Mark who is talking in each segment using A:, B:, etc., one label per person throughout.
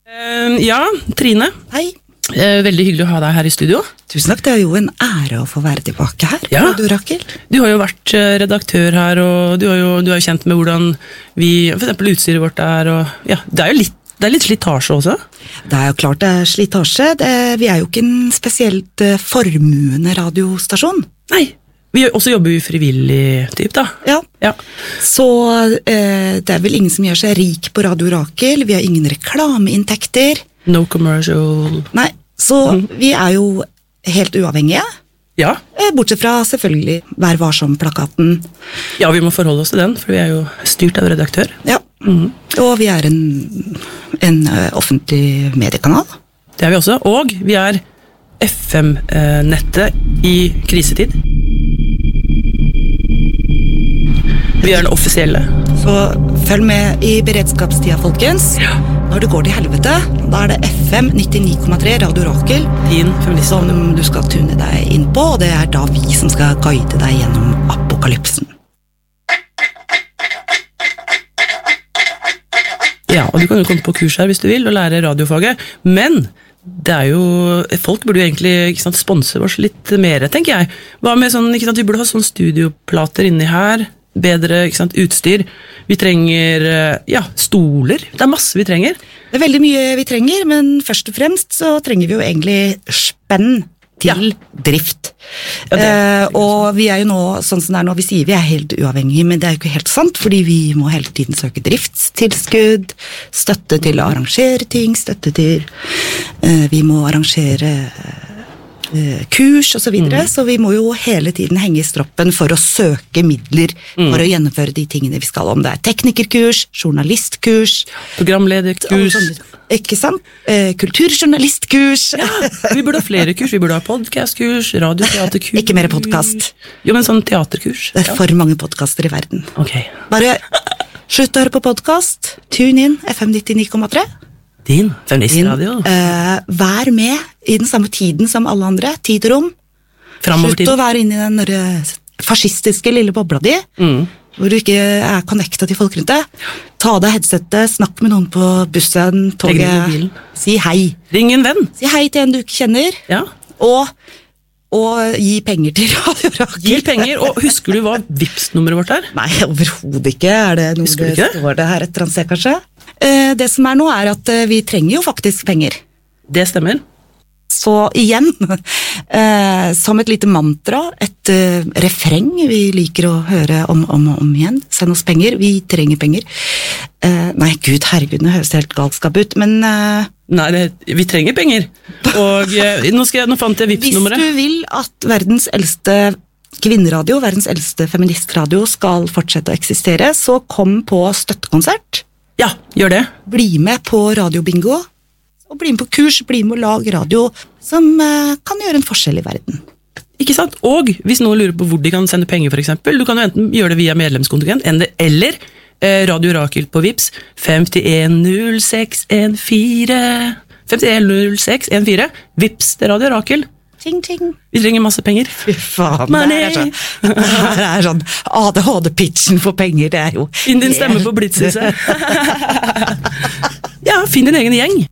A: Ja, Trine.
B: Hei.
A: Veldig hyggelig å ha deg her i studio.
B: Tusen takk, det er jo en ære å få være tilbake her.
A: Ja.
B: Du, Rakel.
A: Du har jo vært redaktør her, og du er jo kjent med hvordan for eksempel utstyret vårt er, og ja, det er jo litt slitasje også.
B: Det er jo klart det er slitasje. Vi er jo ikke en spesielt formuende radiostasjon.
A: Nei, vi også jobber jo frivillig typ da.
B: Ja. Så det er vel ingen som gjør seg rik på Radio Rakel. Vi har ingen reklameinntekter.
A: No commercial.
B: Nei, så vi er jo helt uavhengige.
A: Ja.
B: Bortsett fra selvfølgelig Vær varsom-plakaten.
A: Ja, vi må forholde oss til den, for vi er jo styrt av redaktør.
B: Ja, og vi er en offentlig mediekanal.
A: Det er vi også, og vi er FM-nettet i krisetid. Vi er den offisielle. Så
B: følg med i beredskapstida, folkens.
A: Ja.
B: Når det går til helvete, da er det FM 99,3 Radio Rakel
A: Din feminist
B: som du skal tune deg inn på, og det er da vi som skal guide deg gjennom apokalypsen.
A: Ja, og du kan jo komme på kurs her hvis du vil, og lære radiofaget, men det er jo, folk burde jo egentlig ikke sant, sponse oss litt mer, tenker jeg. Hva med sånn, ikke sant, vi burde ha sånn studioplater inni her, bedre ikke sant, utstyr. Vi trenger stoler. Det er masse vi trenger.
B: Det er veldig mye vi trenger, men først og fremst så trenger vi jo egentlig spenn til drift. Ja, og vi er jo nå, sånn som det er nå, vi sier vi er helt uavhengige, men det er jo ikke helt sant, fordi vi må hele tiden søke driftstilskudd, støtte til å arrangere ting, vi må arrangere kurs og så videre, så vi må jo hele tiden henge i stroppen for å søke midler for å gjennomføre de tingene vi skal, om det er teknikerkurs, journalistkurs,
A: programlederkurs,
B: ikke sant? Kulturjournalistkurs.
A: Ja, vi burde ha flere kurs, vi burde ha podcastkurs, radioteaterkurs.
B: Ikke mer podcast.
A: Jo, men sånn teaterkurs.
B: Det er for mange podcaster i verden.
A: Ok.
B: Bare slutt å høre på podcast, tune inn, FM 99,3.
A: Din feministradio.
B: Vær med i den samme tiden som alle andre, tid og rom. Slutt å være inne i den fascistiske lille bobla di, hvor du ikke er connecta til folk rundt deg. Ta deg headsetet, snakk med noen på bussen, toget, si hei.
A: Ring en venn.
B: Si hei til en du ikke kjenner, og gi penger til Radio Rakel.
A: Gi penger, og husker du hva Vipps-nummeret vårt er?
B: Nei, overhodet ikke. Er det noe det står det her etter annet, kanskje? Det som er nå er at vi trenger jo faktisk penger.
A: Det stemmer.
B: Så igjen, som et lite mantra, et refreng vi liker å høre om igjen. Send oss penger, vi trenger penger. Nei, Gud, herregud, det høres helt galskap ut, men...
A: Nei, vi trenger penger. Og nå fant jeg Vipps-nummeret.
B: Hvis du vil at verdens eldste kvinneradio, verdens eldste feministradio skal fortsette å eksistere, så kom på støttekonsert.
A: Ja, gjør det.
B: Bli med på radiobingo, og bli med på kurs, bli med å lage radio som kan gjøre en forskjell i verden.
A: Ikke sant? Og hvis noen lurer på hvor de kan sende penger for eksempel, du kan jo enten gjøre det via medlemskontingent, eller Radio Rakel på Vipps 510614 510614 Vipps til Radio Rakel.
B: Ting, ting.
A: Vi trenger masse penger.
B: Fy faen, det er sånn ADHD-pitchen for penger, det er jo...
A: Finn din stemme på Blitzhuset. Ja, finn din egen gjeng.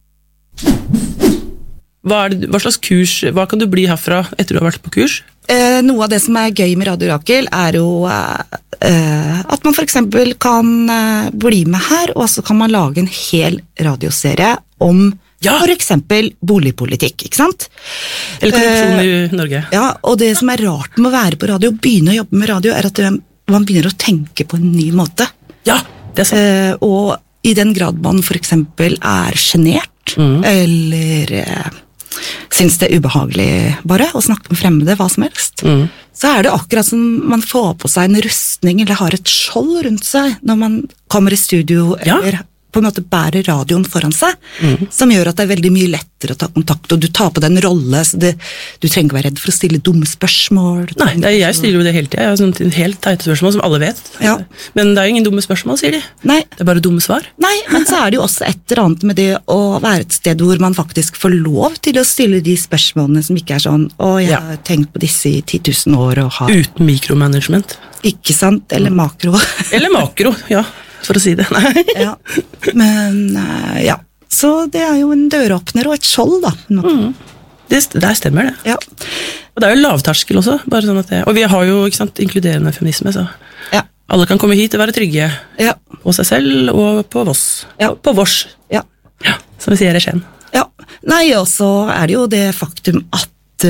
A: Hva slags kurs, hva kan du bli herfra etter du har vært på kurs?
B: Noe av det som er gøy med Radio Rakel er jo at man for eksempel kan bli med her, og så kan man lage en hel radioserie om for eksempel boligpolitikk, ikke sant?
A: Eller korrupsjon i Norge.
B: Ja, og det som er rart med å være på radio, begynne å jobbe med radio, er at man begynner å tenke på en ny måte.
A: Ja, det er sant.
B: Og i den grad man for eksempel er genert, eller synes det er ubehagelig bare å snakke med fremmede, hva som helst, så er det akkurat som man får på seg en rustning, eller har et skjold rundt seg, når man kommer i studio, eller på en måte bærer radioen foran seg, som gjør at det er veldig mye lettere å ta kontakt, og du tar på den rolle, så du trenger ikke være redd for å stille dumme spørsmål.
A: Nei, jeg stiller jo det hele tiden, jeg har sånn helt teite spørsmål som alle vet.
B: Ja.
A: Men det er jo ingen dumme spørsmål, sier de.
B: Nei.
A: Det er bare dumme svar.
B: Nei, men så er det jo også et eller annet med det å være et sted hvor man faktisk får lov til å stille de spørsmålene som ikke er sånn, jeg har tenkt på disse i 10 000 år og har...
A: Uten mikromanagement.
B: Ikke sant? Eller makro.
A: Eller makro, ja. For å si det.
B: Ja. Men så det er jo en døråpner og et skjold, da.
A: Der stemmer det.
B: Ja.
A: Og det er jo lavterskel også, bare sånn at og vi har jo ikke sant, inkluderende feminisme, så
B: Ja.
A: alle kan komme hit og være trygge
B: Ja.
A: på seg selv og på Voss.
B: Ja.
A: På Vårs,
B: Ja.
A: som vi sier i Skien.
B: Ja. Nei, og så er det jo det faktum at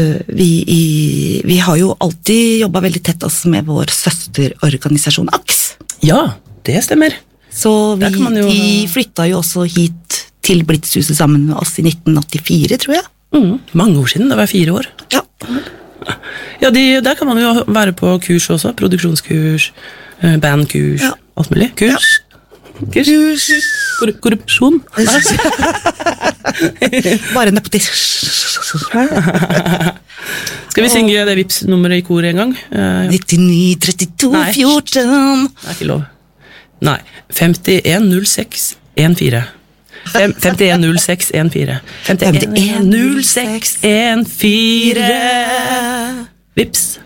B: vi har jo alltid jobbet veldig tett også med vår søsterorganisasjon AKS.
A: Ja, det stemmer.
B: Så
A: Der kan man jo
B: de flytta jo også hit til Blitzhuset sammen med oss i 1984, tror jeg.
A: Mange år siden, da var jeg 4 år.
B: Ja.
A: Ja, der kan man jo være på kurs også, produksjonskurs, bandkurs,
B: Ja.
A: alt mulig. Kurs. Korrupsjon.
B: Bare nepotisme.
A: Skal vi synge det Vipps-nummeret i kor en gang?
B: 99, 32,
A: Nei.
B: 14.
A: Det er ikke lov. Nei. 510614. 510614. 510614. Vips.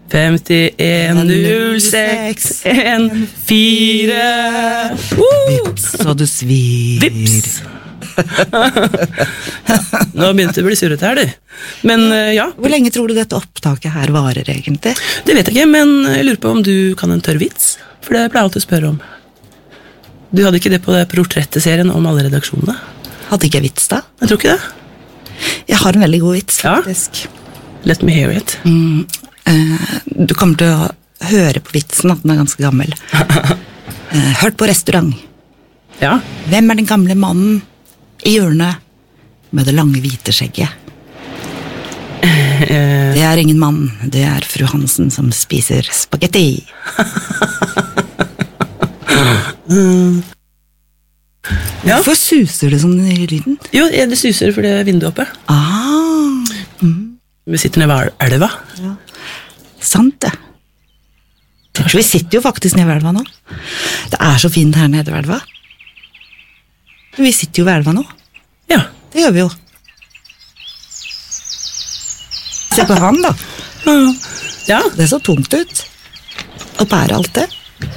A: 510614.
B: Så du svir.
A: Vips. Nå begynte det å bli surret her, du. Men ja,
B: Hvor lenge tror du dette opptaket her varer, egentlig?
A: det vet jeg ikke, men jeg lurer på om du kan en tørr vits? For det pleier jeg alltid å spørre om. Du hadde ikke det på det portrettserien om alle redaksjonene?
B: Hadde ikke jeg vits da?
A: Jeg tror ikke det.
B: Jeg har en veldig god vits,
A: Ja.
B: faktisk.
A: Let me hear it.
B: Du kommer til å høre på vitsen at den er ganske gammel. Hørt på restaurant.
A: Ja.
B: Hvem er den gamle mannen i hjørnet med det lange hvite skjegget? Det er ingen mann, det er fru Hansen som spiser spagetti.
A: Ja.
B: Hvorfor suser det sånn i lyden?
A: Jo, det suser fordi vinduet er oppe.
B: Ah,
A: Vi sitter nede ved elva.
B: sant det. Vi sitter jo faktisk nede ved elva nå. Det er så fint her nede ved elva. Vi sitter jo ved elva nå.
A: Ja.
B: Det gjør vi jo. Se på han da.
A: Ja.
B: Det så tungt ut. Å bære alt det.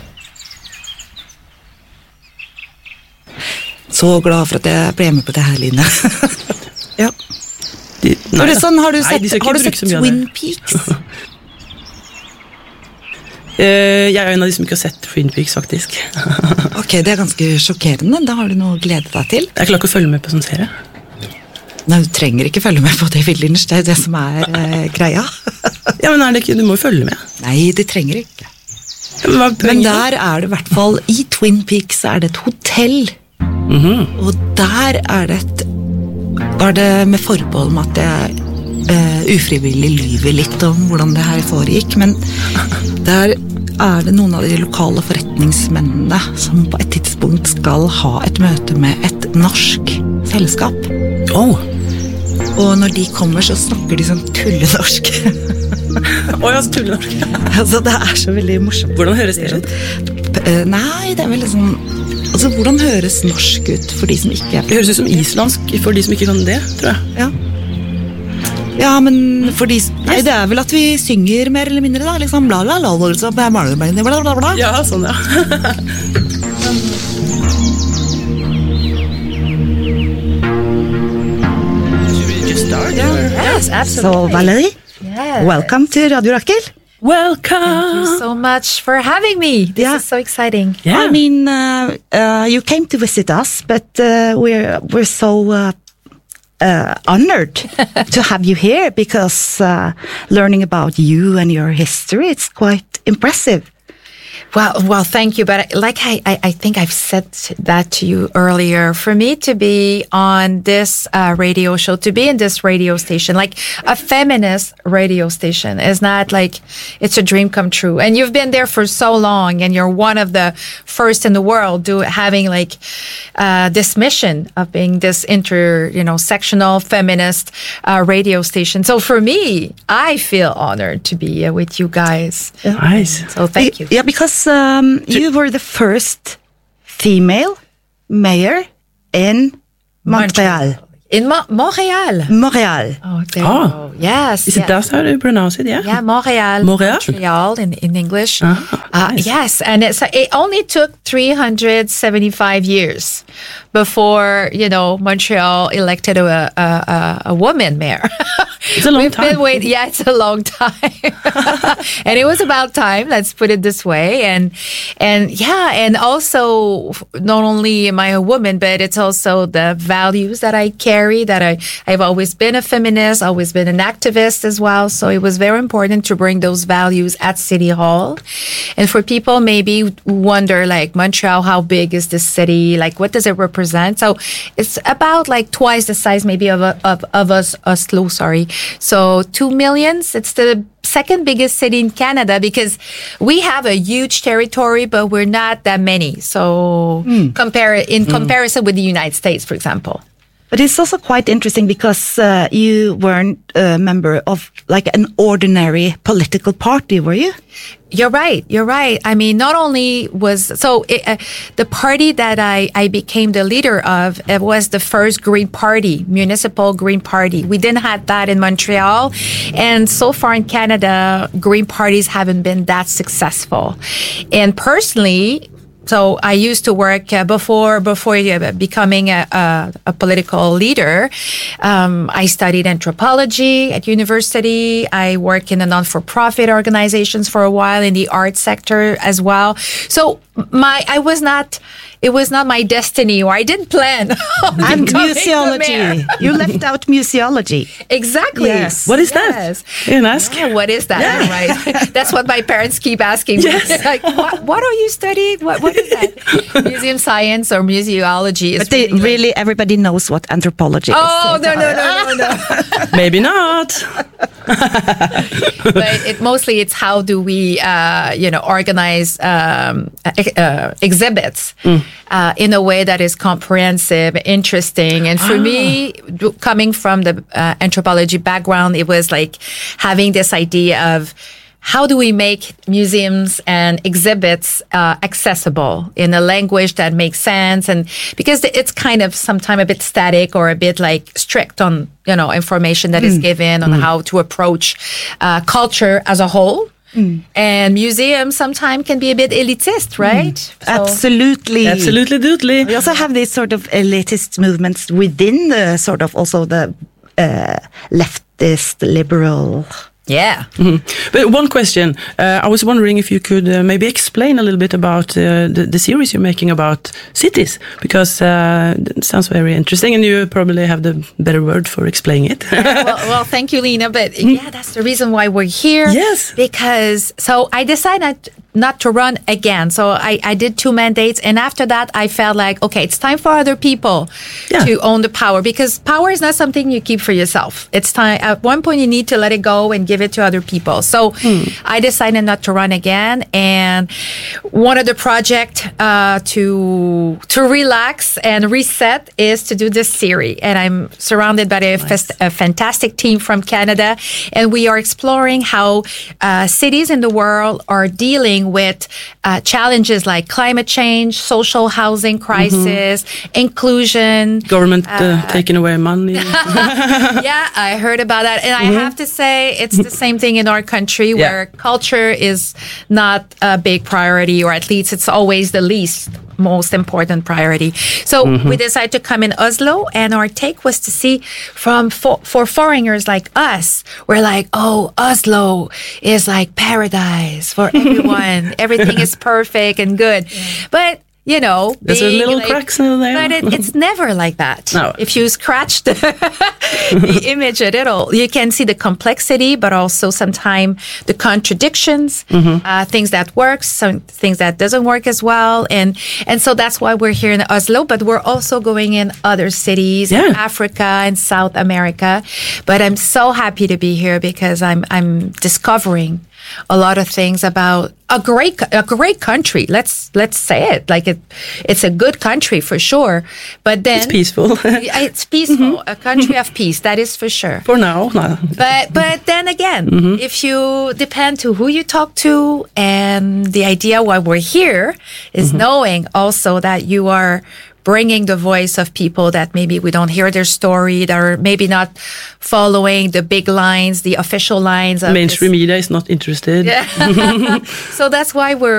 B: Så glad for at jeg ble med på det her, Line. Ja.
A: Nei,
B: det sånn, har du
A: Nei,
B: sett,
A: de skal ikke
B: har du
A: bruke
B: sett
A: så mye av
B: Twin
A: det.
B: Peaks?
A: Jeg er en av de som ikke har sett Twin Peaks, faktisk.
B: Ok, det er ganske sjokkerende. Da har du noe å glede deg til.
A: Jeg klarer ikke å følge med på sånn serie.
B: Nei, du trenger ikke følge med på David Lynch, det er det som er greia.
A: Ja, men er det ikke, du må jo følge med.
B: Nei, det trenger ikke.
A: Hva er
B: Men
A: poenget da?
B: der er det i hvert fall, i Twin Peaks er det et hotell. Og der er det med forbehold om at jeg ufrivillig lyver litt om hvordan det her foregikk, men der er det noen av de lokale forretningsmennene som på et tidspunkt skal ha et møte med et norsk selskap.
A: Åh,
B: Og når de kommer, så snakker de sånn tullenorsk.
A: ja, så tuller norsk.
B: Altså, det er så veldig morsomt.
A: Hvordan høres det ut?
B: Nei, det er veldig sånn. Altså, hvordan høres norsk ut for de som ikke er
A: Det høres ut som islandsk for de som ikke kan det, tror jeg.
B: Ja. Ja, men for de Nei, det er vel at vi synger mer eller mindre, da. Liksom bla bla bla bla bla bla bla bla.
A: Ja, sånn, ja. Should we just start?
C: Yes,
B: So,
C: absolutely.
B: Valerie,
C: Yes.
B: welcome to Radio Rakel.
C: Thank you
A: Welcome!
C: so much for having me. This
B: Yeah.
C: is so exciting.
A: Yeah.
B: I mean, you came to visit us, but we're so honored to have you here because learning about you and your history, it's quite impressive.
C: Well, thank you. But like I think I've said that to you earlier. For me to be on this radio show, to be in this radio station, like a feminist radio station, is not like it's a dream come true. And you've been there for so long, and you're one of the first in the world having like this mission of being this sectional feminist radio station. So for me, I feel honored to be with you guys.
A: Nice.
C: So thank you.
B: Yeah, because you were the first female mayor in Montreal.
C: In Montreal.
B: Montreal.
C: Oh, there you go. Yes.
A: Is it that's how you pronounce it? Yeah.
C: Yeah, Montreal.
A: Montreal
C: in English.
A: Nice.
C: Yes, and it only took 375 years before, Montreal elected a woman mayor.
A: It's a long time.
C: Been waiting. Yeah, it's a long time. And it was about time, let's put it this way. And also, not only am I a woman, but it's also the values that I carry, that I've always been a feminist, always been an activist as well. So it was very important to bring those values at City Hall. And for people maybe who wonder, like, Montreal, how big is this city? Like, what does it represent? So it's about like twice the size maybe of Oslo, sorry. So 2 million. It's the second biggest city in Canada because we have a huge territory, but we're not that many. So comparison with the United States, for example.
B: But it's also quite interesting because you weren't a member of like an ordinary political party, were you?
C: You're right. I mean, not only the party that I became the leader of, it was the first Green Party, Municipal Green Party. We didn't have that in Montreal. And so far in Canada, Green parties haven't been that successful. And personally, so I used to work before becoming a political leader. I studied anthropology at university. I worked in the non-for-profit organizations for a while in the art sector as well. So it was not my destiny, or I didn't plan.
B: And museology. You left out museology.
C: Exactly.
B: Yes.
A: What is that? You can ask.
C: Yeah, what is that? Yeah. Right. That's what my parents keep asking me.
A: Yes.
C: Like, what are you studying? What is that? Museum science or museology is.
B: But really everybody knows what anthropology is.
C: Oh, no.
A: Maybe not.
C: But it's how do we, organize exhibits in a way that is comprehensive, interesting. And for me, coming from the anthropology background, it was like having this idea of how do we make museums and exhibits accessible in a language that makes sense? And because it's kind of sometimes a bit static or a bit like strict on, information that is given on how to approach culture as a whole. And museums sometimes can be a bit elitist, right?
B: Absolutely.
A: Absolutely doodly.
B: We also have these sort of elitist movements within the sort of also the leftist, liberal.
C: Yeah.
A: But one question, I was wondering if you could maybe explain a little bit about the series you're making about cities, because it sounds very interesting, and you probably have the better word for explaining it.
C: well, thank you, Lena. But yeah, that's the reason why we're here.
A: Yes.
C: Because, so I decided not to run again. So I did 2 mandates, and after that I felt like, okay, it's time for other people to own the power, because power is not something you keep for yourself. It's time, at one point you need to let it go and give it to other people. So I decided not to run again, and one of the projects to relax and reset is to do this series. And I'm surrounded by a fantastic team from Canada, and we are exploring how cities in the world are dealing with challenges like climate change, social housing crisis, inclusion.
A: Government taking away money.
C: Yeah, I heard about that. And I have to say, it's the same thing in our country where culture is not a big priority, or at least it's always the least most important priority. So we decided to come in Oslo, and our take was to see for foreigners like us, we're like, oh, Oslo is like paradise for everyone. Everything is perfect and good. But there's a little cracks in there. But it's never like that.
A: No.
C: If you scratch the image a little, you can see the complexity, but also sometimes the contradictions, things that work, some things that doesn't work as well. And so that's why we're here in Oslo, but we're also going in other cities in Africa and South America. But I'm so happy to be here because I'm discovering a lot of things about a great country. Let's say it like it's a good country for sure. But then
A: it's peaceful.
C: It's peaceful. A country of peace, that is for sure.
A: For now.
C: But then again, if you depend to who you talk to, and the idea why we're here is knowing also that you are bringing the voice of people that maybe we don't hear their story, that are maybe not following the big lines, the official lines. Of
A: Mainstream media is not interested.
C: Yeah. So that's why